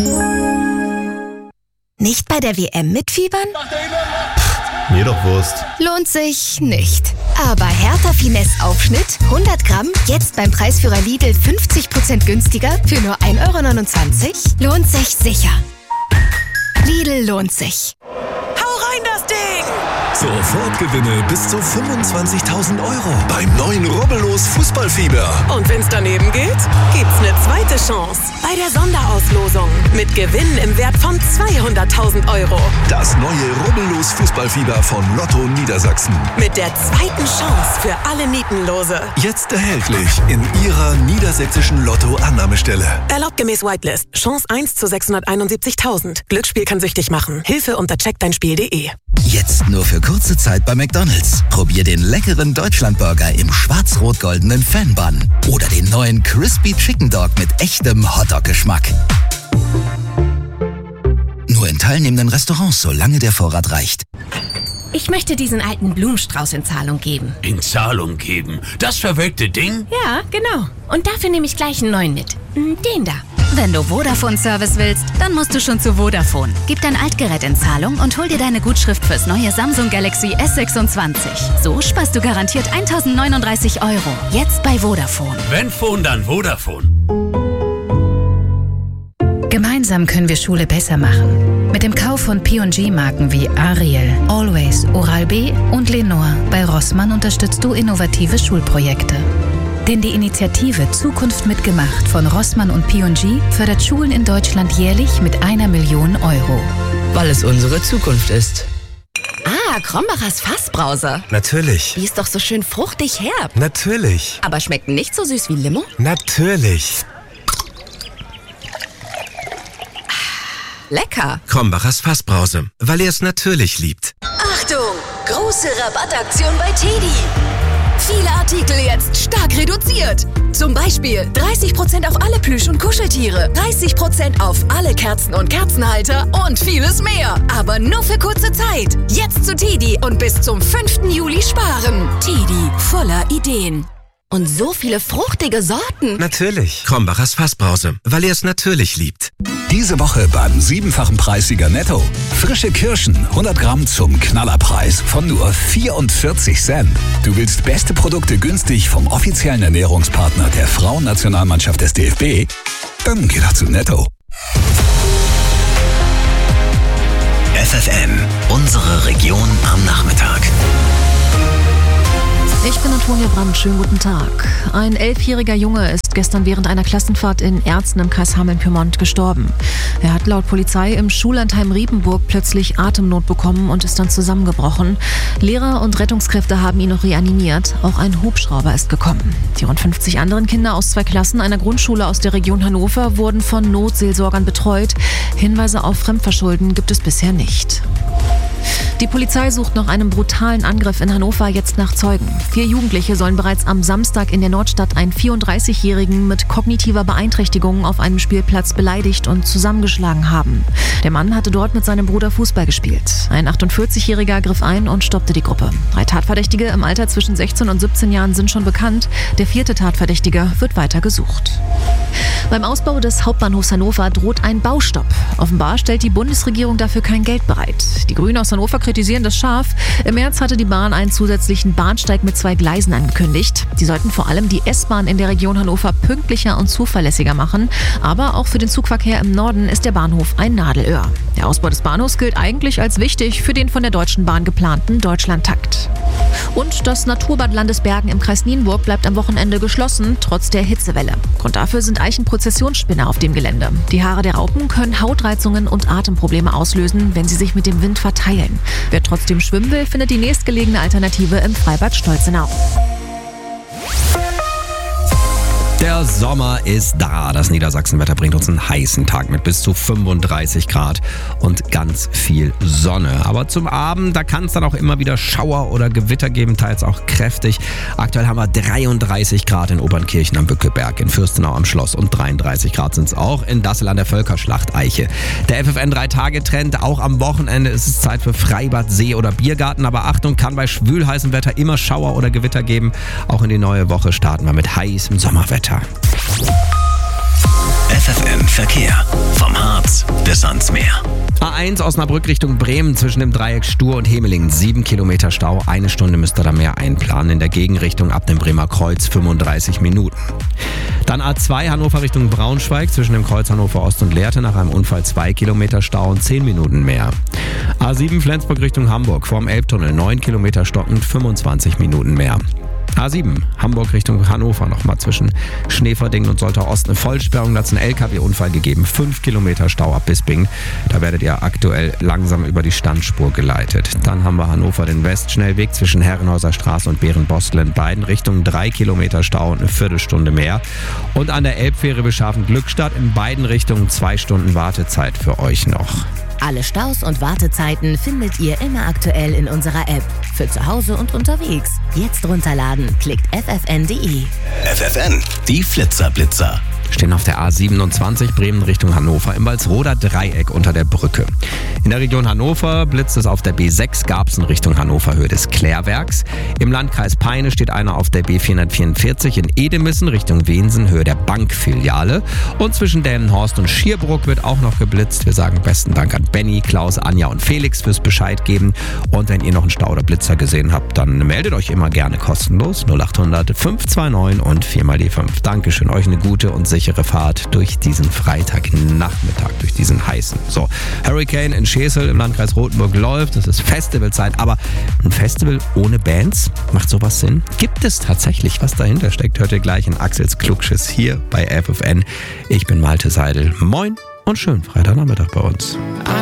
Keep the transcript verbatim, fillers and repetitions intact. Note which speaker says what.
Speaker 1: Nicht bei der W M mitfiebern?
Speaker 2: Mir doch Wurst.
Speaker 1: Lohnt sich nicht. Aber Hertha Finesse Aufschnitt hundert Gramm, jetzt beim Preisführer Lidl fünfzig Prozent günstiger für nur ein Euro neunundzwanzig. Lohnt sich sicher. Lidl lohnt sich.
Speaker 3: Hau rein das Ding!
Speaker 4: Sofortgewinne bis zu fünfundzwanzigtausend Euro beim neuen Rubbellos Fußballfieber.
Speaker 3: Und wenn's daneben geht, gibt's eine zweite Chance bei der Sonderauslosung mit Gewinnen im Wert von zweihunderttausend Euro.
Speaker 4: Das neue Rubbellos Fußballfieber von Lotto Niedersachsen.
Speaker 3: Mit der zweiten Chance für alle Nietenlose.
Speaker 4: Jetzt erhältlich in Ihrer niedersächsischen Lotto-Annahmestelle.
Speaker 3: Erlaubt gemäß Whitelist. Chance eins zu sechshunderteinundsiebzigtausend. Glücksspiel kann süchtig machen. Hilfe unter check dein spiel punkt de.
Speaker 5: Jetzt nur für kurze Zeit bei McDonald's. Probier den leckeren Deutschlandburger im schwarz-rot-goldenen Fan-Bun. Oder den neuen Crispy Chicken Dog mit echtem Hotdog-Geschmack. Nur in teilnehmenden Restaurants, solange der Vorrat reicht.
Speaker 1: Ich möchte diesen alten Blumenstrauß in Zahlung geben.
Speaker 6: In Zahlung geben? Das verwelkte Ding?
Speaker 1: Ja, genau. Und dafür nehme ich gleich einen neuen mit. Den da.
Speaker 7: Wenn du Vodafone-Service willst, dann musst du schon zu Vodafone. Gib dein Altgerät in Zahlung und hol dir deine Gutschrift fürs neue Samsung Galaxy S sechsundzwanzig. So sparst du garantiert eintausendneununddreißig Euro. Jetzt bei Vodafone.
Speaker 6: Wenn Phone, dann Vodafone.
Speaker 7: Gemeinsam können wir Schule besser machen. Mit dem Kauf von P und G-Marken wie Ariel, Always, Oral-B und Lenore bei Rossmann unterstützt du innovative Schulprojekte. Denn die Initiative Zukunft mitgemacht von Rossmann und P und G fördert Schulen in Deutschland jährlich mit einer Million Euro.
Speaker 8: Weil es unsere Zukunft ist.
Speaker 1: Ah, Krombacher's Fassbrause.
Speaker 9: Natürlich.
Speaker 1: Die ist doch so schön fruchtig herb.
Speaker 9: Natürlich.
Speaker 1: Aber schmeckt nicht so süß wie Limo?
Speaker 9: Natürlich.
Speaker 1: Lecker.
Speaker 9: Krombacher's Fassbrause, weil er es natürlich liebt.
Speaker 10: Achtung! Große Rabattaktion bei Teddy. Viele Artikel jetzt stark reduziert. Zum Beispiel dreißig Prozent auf alle Plüsch- und Kuscheltiere, dreißig Prozent auf alle Kerzen und Kerzenhalter und vieles mehr. Aber nur für kurze Zeit. Jetzt zu Teddy und bis zum fünften Juli sparen. Teddy, voller Ideen.
Speaker 1: Und so viele fruchtige Sorten.
Speaker 9: Natürlich. Krombacher's Fassbrause, weil er es natürlich liebt.
Speaker 4: Diese Woche beim siebenfachen Preissieger Netto. Frische Kirschen, hundert Gramm zum Knallerpreis von nur vierundvierzig Cent. Du willst beste Produkte günstig vom offiziellen Ernährungspartner der Frauennationalmannschaft des D F B? Dann geh doch zu Netto.
Speaker 5: F F M, unsere Region am Nachmittag.
Speaker 11: Ich bin Antonia Brandt, schönen guten Tag. Ein elfjähriger Junge ist gestern während einer Klassenfahrt in Erzen im Kreis Hameln-Pyrmont gestorben. Er hat laut Polizei im Schullandheim Riepenburg plötzlich Atemnot bekommen und ist dann zusammengebrochen. Lehrer und Rettungskräfte haben ihn noch reanimiert. Auch ein Hubschrauber ist gekommen. Die rund fünfzig anderen Kinder aus zwei Klassen einer Grundschule aus der Region Hannover wurden von Notseelsorgern betreut. Hinweise auf Fremdverschulden gibt es bisher nicht. Die Polizei sucht nach einem brutalen Angriff in Hannover jetzt nach Zeugen. Vier Jugendliche sollen bereits am Samstag in der Nordstadt einen vierunddreißigjährigen mit kognitiver Beeinträchtigung auf einem Spielplatz beleidigt und zusammengeschlagen haben. Der Mann hatte dort mit seinem Bruder Fußball gespielt. Ein achtundvierzigjähriger griff ein und stoppte die Gruppe. Drei Tatverdächtige im Alter zwischen sechzehn und siebzehn Jahren sind schon bekannt. Der vierte Tatverdächtige wird weiter gesucht. Beim Ausbau des Hauptbahnhofs Hannover droht ein Baustopp. Offenbar stellt die Bundesregierung dafür kein Geld bereit. Die Grünen aus Hannover kritisieren das scharf. Im März hatte die Bahn einen zusätzlichen Bahnsteig mit zwei Gleisen angekündigt. Die sollten vor allem die S-Bahn in der Region Hannover pünktlicher und zuverlässiger machen. Aber auch für den Zugverkehr im Norden ist der Bahnhof ein Nadelöhr. Der Ausbau des Bahnhofs gilt eigentlich als wichtig für den von der Deutschen Bahn geplanten Deutschlandtakt. Und das Naturbad Landesbergen im Kreis Nienburg bleibt am Wochenende geschlossen, trotz der Hitzewelle. Grund dafür sind Eichenprozessionsspinne auf dem Gelände. Die Haare der Raupen können Hautreizungen und Atemprobleme auslösen, wenn sie sich mit dem Wind verteilen. Wer trotzdem schwimmen will, findet die nächstgelegene Alternative im Freibad Stolzenau.
Speaker 12: Der Sommer ist da. Das Niedersachsenwetter bringt uns einen heißen Tag mit bis zu fünfunddreißig Grad und ganz viel Sonne. Aber zum Abend, da kann es dann auch immer wieder Schauer oder Gewitter geben, teils auch kräftig. Aktuell haben wir dreiunddreißig Grad in Obernkirchen am Bückeberg, in Fürstenau am Schloss und dreiunddreißig Grad sind es auch in Dassel an der Völkerschlacht Eiche. Der F F N drei Tage Trend, auch am Wochenende ist es Zeit für Freibad, See oder Biergarten. Aber Achtung, kann bei schwülheißem Wetter immer Schauer oder Gewitter geben. Auch in die neue Woche starten wir mit heißem Sommerwetter.
Speaker 5: F F F N Verkehr. Vom Harz bis ans Meer.
Speaker 12: A eins Osnabrück Richtung Bremen zwischen dem Dreieck Stur und Hemelingen. Sieben Kilometer Stau. Eine Stunde müsst ihr da mehr einplanen. In der Gegenrichtung ab dem Bremer Kreuz fünfunddreißig Minuten. Dann A zwei Hannover Richtung Braunschweig zwischen dem Kreuz Hannover Ost und Lehrte. Nach einem Unfall zwei Kilometer Stau und zehn Minuten mehr. A sieben Flensburg Richtung Hamburg vorm Elbtunnel. neun Kilometer stockend, fünfundzwanzig Minuten mehr. A sieben Hamburg Richtung Hannover nochmal zwischen Schneverdingen und Soltau Ost eine Vollsperrung. Da hat es einen L K W-Unfall gegeben. fünf Kilometer Stau ab Bisping. Da werdet ihr aktuell langsam über die Standspur geleitet. Dann haben wir Hannover den Westschnellweg zwischen Herrenhäuser Straße und Bärenbostel in beiden Richtungen. drei Kilometer Stau und eine Viertelstunde mehr. Und an der Elbfähre Beschaffen-Glückstadt in beiden Richtungen zwei Stunden Wartezeit für euch noch.
Speaker 1: Alle Staus und Wartezeiten findet ihr immer aktuell in unserer App. Für zu Hause und unterwegs. Jetzt runterladen. Klickt f f n punkt d e.
Speaker 5: F F N, die Flitzerblitzer.
Speaker 12: Stehen auf der A siebenundzwanzig Bremen Richtung Hannover im Walsroder Dreieck unter der Brücke. In der Region Hannover blitzt es auf der B sechs Garbsen Richtung Hannover Höhe des Klärwerks. Im Landkreis Peine steht einer auf der B vierhundertvierundvierzig in Edemissen Richtung Wensen Höhe der Bankfiliale. Und zwischen Delmenhorst und Schierbruck wird auch noch geblitzt. Wir sagen besten Dank an Benny, Klaus, Anja und Felix fürs Bescheid geben. Und wenn ihr noch einen Stau oder Blitzer gesehen habt, dann meldet euch immer gerne kostenlos. null acht hundert fünf zwei neun und vier mal die fünf. Dankeschön, euch eine gute und sichere Fahrt durch diesen Freitagnachmittag, durch diesen heißen. So, Hurricane in Schesel im Landkreis Rothenburg läuft. Das ist Festivalzeit, aber ein Festival ohne Bands, macht sowas Sinn? Gibt es tatsächlich, was dahinter steckt? Hört ihr gleich in Axels Klugschiss hier bei F F N. Ich bin Malte Seidel. Moin und schönen Freitagnachmittag bei uns.